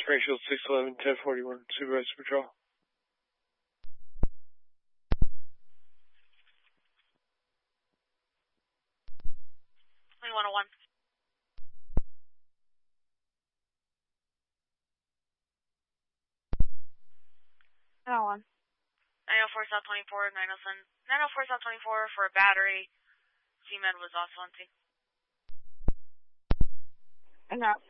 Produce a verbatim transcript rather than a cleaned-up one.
Frank Shield six eleven, ten forty-one, Supervisor Patrol. one oh one. nine oh one. nine oh four South twenty-four, nine oh seven, nine oh four South twenty-four for a battery. C-Med was also on scene. And that